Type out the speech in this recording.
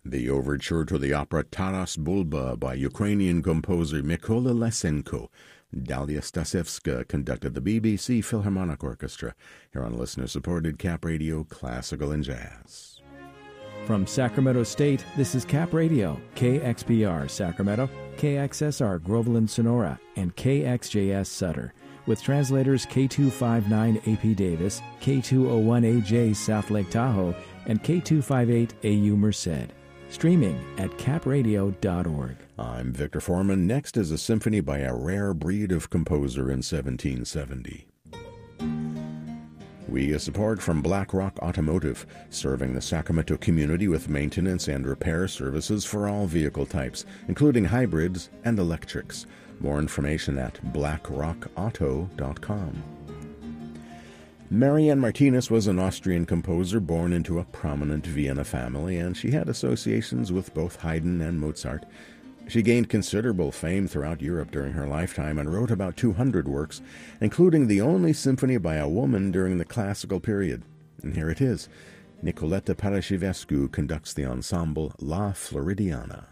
The overture to the opera Taras Bulba by Ukrainian composer Mykola Lysenko. Dalia Stasevska conducted the BBC Philharmonic Orchestra, here on listener-supported Cap Radio Classical and Jazz. From Sacramento State, this is Cap Radio, KXPR Sacramento, KXSR Groveland Sonora, and KXJS Sutter, with translators K259 AP Davis, K201AJ South Lake Tahoe, and K258 AU Merced. Streaming at capradio.org. I'm Victor Foreman. Next is a symphony by a rare breed of composer in 1770. We get support from BlackRock Automotive, serving the Sacramento community with maintenance and repair services for all vehicle types, including hybrids and electrics. More information at blackrockauto.com. Marianne Martinez was an Austrian composer born into a prominent Vienna family, and she had associations with both Haydn and Mozart. She gained considerable fame throughout Europe during her lifetime and wrote about 200 works, including the only symphony by a woman during the classical period. And here it is. Nicoletta Paraschivescu conducts the ensemble La Floridiana.